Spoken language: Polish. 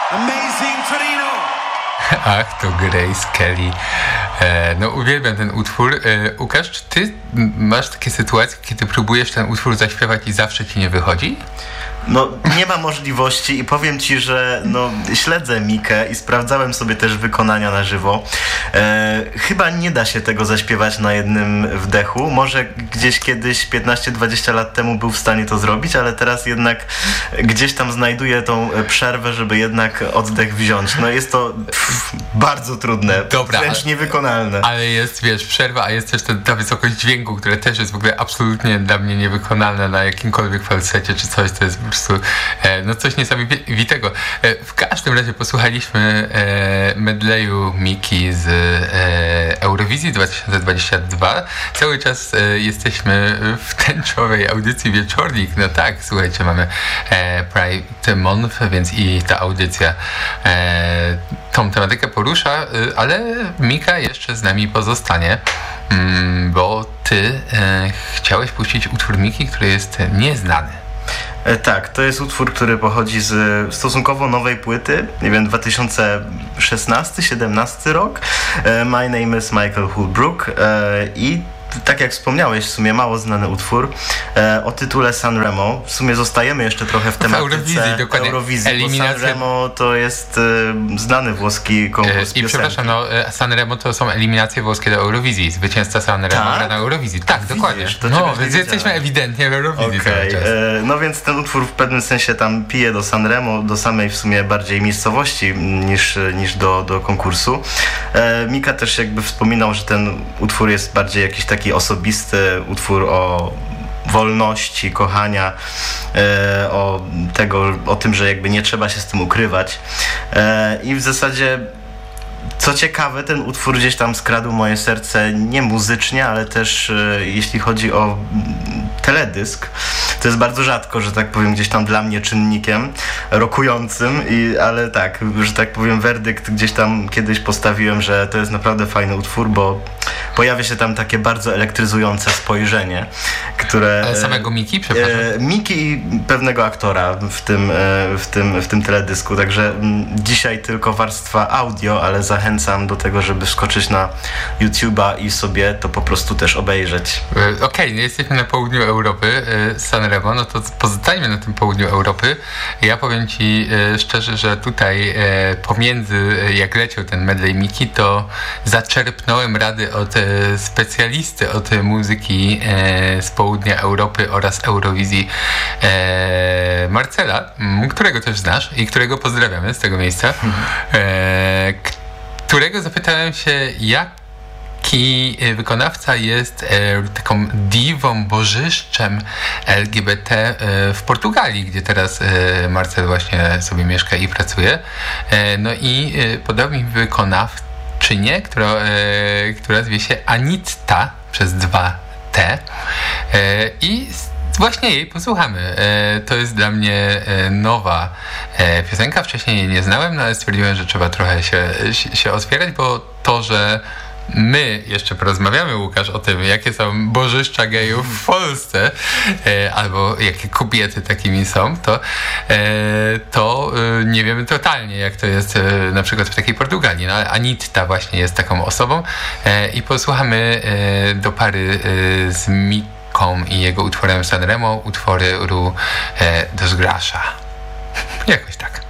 Amazing Torino. Ach, to Grace Kelly. No uwielbiam ten utwór. Łukasz, czy ty masz takie sytuacje, kiedy próbujesz ten utwór zaśpiewać i zawsze ci nie wychodzi? No, nie ma możliwości i powiem ci, że śledzę Mikę i sprawdzałem sobie też wykonania na żywo. Chyba nie da się tego zaśpiewać na jednym wdechu. Może gdzieś kiedyś 15-20 lat temu był w stanie to zrobić, ale teraz jednak gdzieś tam znajduje tą przerwę, żeby jednak oddech wziąć. No jest to bardzo trudne, wręcz niewykonalne. Ale jest, wiesz, przerwa, a jest też ta wysokość dźwięku, która też jest w ogóle absolutnie dla mnie niewykonalna na jakimkolwiek falsecie czy coś, to jest po prostu coś niesamowitego. W każdym razie posłuchaliśmy medleyu Miki z Eurowizji 2022. Cały czas jesteśmy w tęczowej audycji Wieczornik. No tak, słuchajcie, mamy Pride Month, więc i ta audycja tą tematykę porusza, ale Mika jeszcze z nami pozostanie, bo ty chciałeś puścić utwór Miki, który jest nieznany. Tak, to jest utwór, który pochodzi z stosunkowo nowej płyty, nie wiem, 2016-17 rok. My name is Michael Holbrook i tak jak wspomniałeś, w sumie mało znany utwór o tytule Sanremo. W sumie zostajemy jeszcze trochę w tematyce Eurowizji, bo Sanremo to jest znany włoski konkurs piosenki. I przepraszam, Sanremo to są eliminacje włoskie do Eurowizji. Zwycięzca Sanremo gra na Eurowizji. Tak, widzisz, dokładnie. Więc jesteśmy ewidentnie w Eurowizji cały czas. No więc ten utwór w pewnym sensie tam pije do Sanremo, do samej w sumie bardziej miejscowości niż do konkursu. Mika też jakby wspominał, że ten utwór jest bardziej jakiś taki osobisty utwór o wolności, kochania, o tym, że jakby nie trzeba się z tym ukrywać. I w zasadzie, co ciekawe, ten utwór gdzieś tam skradł moje serce nie muzycznie, ale też jeśli chodzi o teledysk. To jest bardzo rzadko, że tak powiem, gdzieś tam dla mnie czynnikiem rokującym, ale tak, że tak powiem, werdykt gdzieś tam kiedyś postawiłem, że to jest naprawdę fajny utwór, bo pojawia się tam takie bardzo elektryzujące spojrzenie, które... Samego Miki, przepraszam? Miki i pewnego aktora w tym teledysku, także dzisiaj tylko warstwa audio, ale zachęcam do tego, żeby wskoczyć na YouTube'a i sobie to po prostu też obejrzeć. Okej, jesteśmy na południu Europy, Sanremo, no to pozostańmy na tym południu Europy. Ja powiem ci szczerze, że tutaj pomiędzy, jak leciał ten medley Miki, to zaczerpnąłem rady od specjalisty od muzyki z południa Europy oraz Eurowizji, Marcela, którego też znasz i którego pozdrawiamy z tego miejsca, którego zapytałem się, jaki wykonawca jest taką diwą, bożyszczem LGBT w Portugalii, gdzie teraz Marcel właśnie sobie mieszka i pracuje. No i podał mi wykonawczynię, która zwie się Anitta przez 2T i właśnie jej posłuchamy. To jest dla mnie nowa piosenka. Wcześniej jej nie znałem, no ale stwierdziłem, że trzeba trochę się otwierać, bo to, że my jeszcze porozmawiamy, Łukasz, o tym, jakie są bożyszcza gejów w Polsce, albo jakie kobiety takimi są, to nie wiemy totalnie, jak to jest na przykład w takiej Portugalii. No, ale Anitta właśnie jest taką osobą i posłuchamy do pary z Miką i jego utworem Sanremo, utwory Ru Desgracia. Jakoś tak.